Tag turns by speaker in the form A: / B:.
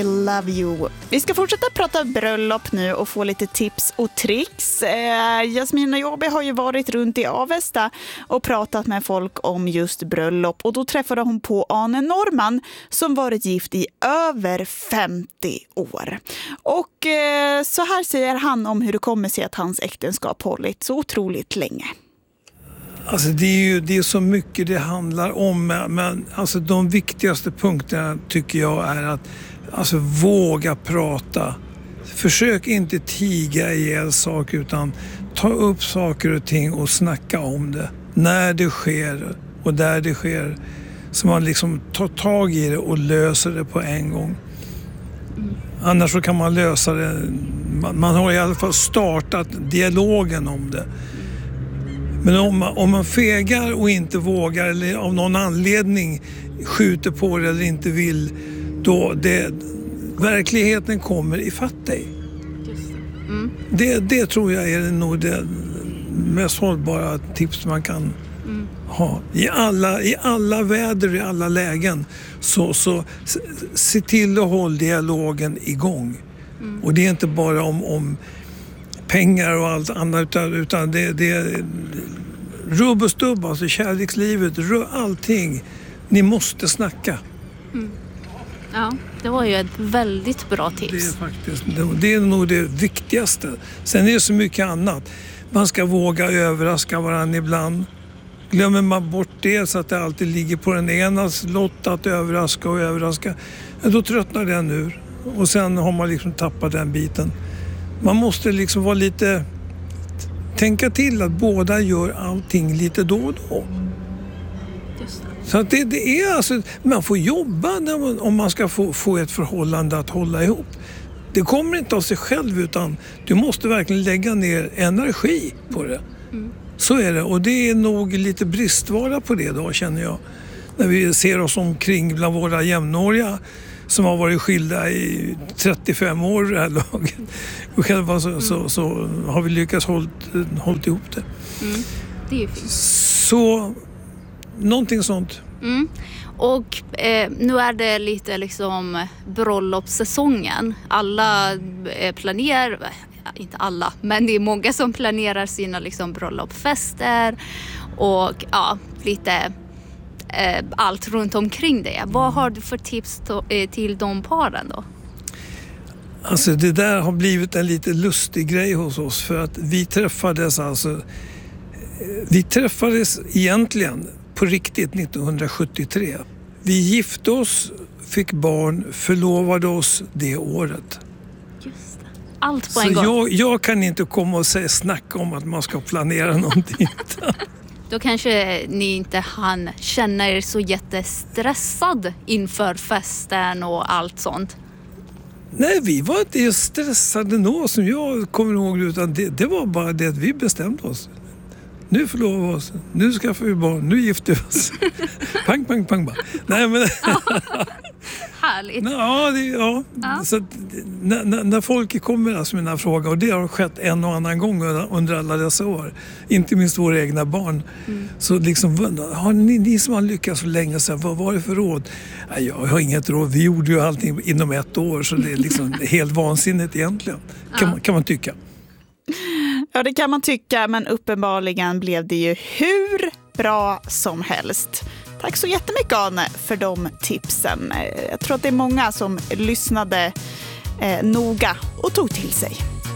A: Love you. Vi ska fortsätta prata bröllop nu och få lite tips och tricks. Jasmin och Jobi har ju varit runt i Avesta och pratat med folk om just bröllop. Och då träffade hon på Arne Norman som varit gift i över 50 år. Och så här säger han om hur det kommer sig att hans äktenskap hållit så otroligt länge.
B: Alltså det är så mycket det handlar om, men alltså de viktigaste punkterna tycker jag är att alltså våga prata. Försök inte tiga ihjäl saker utan ta upp saker och ting och snacka om det. När det sker och där det sker. Så man liksom tar tag i det och löser det på en gång. Annars så kan man lösa det. Man har i alla fall startat dialogen om det. Men om man fegar och inte vågar eller av någon anledning skjuter på det eller inte vill, då verkligheten kommer ifatt dig. Det tror jag är nog det mest hållbara tips man kan ha. I alla väder, i alla lägen så se till att hålla dialogen igång. Och det är inte bara om pengar och allt annat utan det är rubb och stubb, alltså kärlekslivet, allting. Ni måste snacka.
C: Ja, det var ju ett väldigt bra tips.
B: Det är nog det viktigaste. Sen är det så mycket annat. Man ska våga överraska varandra ibland. Glömmer man bort det så att det alltid ligger på den enas lott att överraska, då tröttnar den ur. Och sen har man liksom tappat den biten. Man måste liksom vara lite... Tänka till att båda gör allting lite då och då.
C: Just det.
B: Så att det är alltså... Man får jobba om man ska få ett förhållande att hålla ihop. Det kommer inte av sig själv utan du måste verkligen lägga ner energi på det. Så är det. Och det är nog lite bristvara på det då, känner jag. När vi ser oss omkring bland våra jämnåriga som har varit skilda i 35 år det här laget. Och själva så har vi lyckats hållit ihop det.
C: Det är ju fint.
B: Så, någonting sånt.
C: Och nu är det lite liksom bröllopssäsongen. Alla planerar, inte alla, men det är många som planerar sina liksom bröllopsfester och ja, lite allt runt omkring det. Vad har du för tips till de paren då?
B: Alltså det där har blivit en lite lustig grej hos oss för att vi träffades egentligen på riktigt 1973. Vi gifte oss, fick barn, förlovade oss det året.
C: Just det. Allt på en gång.
B: Så jag kan inte komma och snacka om att man ska planera någonting.
C: Då kanske ni inte hann känna er så jättestressad inför festen och allt sånt.
B: Nej, vi var inte stressade nå som jag kommer ihåg, utan det var bara det att vi bestämde oss. Nu förlovar vi oss, nu skaffar vi barn, nu gifter vi oss. Pang, pang, pang, pang. Nej, men...
C: Härligt.
B: Ja. Så att, när folk kommer alltså med den här frågan, och det har skett en och annan gång under alla dessa år, inte minst våra egna barn, så liksom, har ni som har lyckats så länge sedan, vad var det för råd? Jag har inget råd, vi gjorde ju allting inom 1 år, så det är liksom helt vansinnigt egentligen, kan man tycka.
A: Ja, det kan man tycka, men uppenbarligen blev det ju hur bra som helst. Tack så jättemycket, Arne, för de tipsen. Jag tror att det är många som lyssnade noga och tog till sig.